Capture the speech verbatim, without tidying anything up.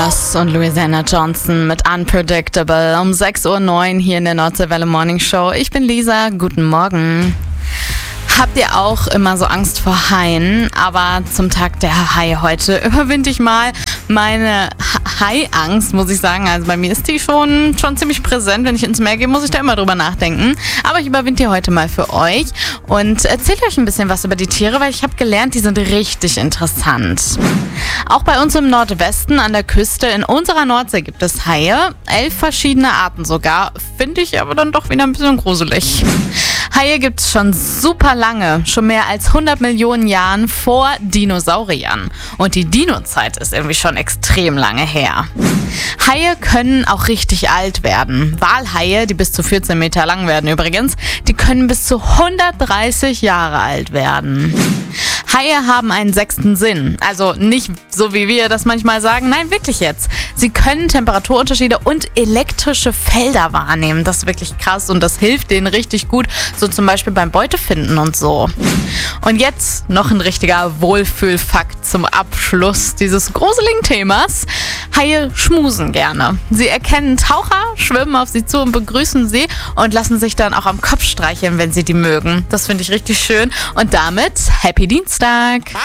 Ross und Louisiana Johnson mit Unpredictable um sechs Uhr neun hier in der Nordseewelle Morning Show. Ich bin Lisa, guten Morgen. Habt ihr auch immer so Angst vor Haien? Aber zum Tag der Haie heute überwinde ich mal meine Hai-Angst, muss ich sagen. Also bei mir ist die schon, schon ziemlich präsent. Wenn ich ins Meer gehe, muss ich da immer drüber nachdenken. Aber ich überwinde die heute mal für euch und erzähle euch ein bisschen was über die Tiere, weil ich habe gelernt, die sind richtig interessant. Auch bei uns im Nordwesten an der Küste in unserer Nordsee gibt es Haie. Elf verschiedene Arten sogar. Finde ich aber dann doch wieder ein bisschen gruselig. Haie gibt es schon super lange, schon mehr als hundert Millionen Jahren vor Dinosauriern. Und die Dino-Zeit ist irgendwie schon extrem lange her. Haie können auch richtig alt werden. Walhaie, die bis zu vierzehn Meter lang werden übrigens, die können bis zu hundertdreißig Jahre alt werden. Haie haben einen sechsten Sinn. Also nicht so wie wir das manchmal sagen, nein, wirklich jetzt. Sie können Temperaturunterschiede und elektrische Felder wahrnehmen. Das ist wirklich krass und das hilft denen richtig gut, so zum Beispiel beim Beutefinden und so. Und jetzt noch ein richtiger Wohlfühlfakt zum Abschluss dieses gruseligen Themas. Haie schmusen gerne. Sie erkennen Taucher, schwimmen auf sie zu und begrüßen sie und lassen sich dann auch am Kopf streicheln, wenn sie die mögen. Das finde ich richtig schön. Und damit Happy Dienstag!